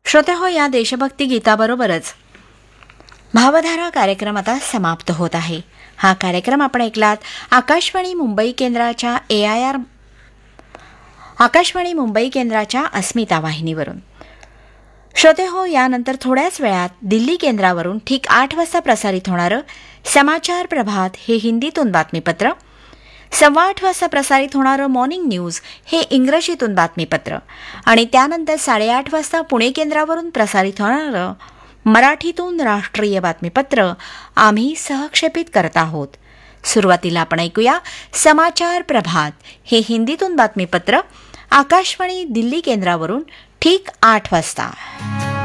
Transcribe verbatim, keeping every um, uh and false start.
श्रोते हो, या देशभक्ती गीताबरोबरच भावधारा कार्यक्रम आता समाप्त होत आहे. हा कार्यक्रम आपण ऐकलात आकाशवाणी मुंबई केंद्राच्या ए आय आर आकाशवाणी मुंबई केंद्राच्या अस्मिता वाहिनीवरून. श्रोते हो, यानंतर थोड्याच वेळात दिल्ली केंद्रावरून ठीक आठ वाजता प्रसारित होणारं समाचार प्रभात हे हिंदीतून बातमीपत्र, सव्वा आठ वाजता प्रसारित होणारं मॉर्निंग न्यूज हे इंग्रजीतून बातमीपत्र आणि त्यानंतर साडेआठ वाजता पुणे केंद्रावरून प्रसारित होणारं मराठीतून राष्ट्रीय बातमीपत्र आम्ही सहक्षेपित करत आहोत. सुरुवातीला आपण ऐकूया समाचार प्रभात हे हिंदीतून बातमीपत्र आकाशवाणी दिल्ली केंद्रावरून ठीक आठ वाजता.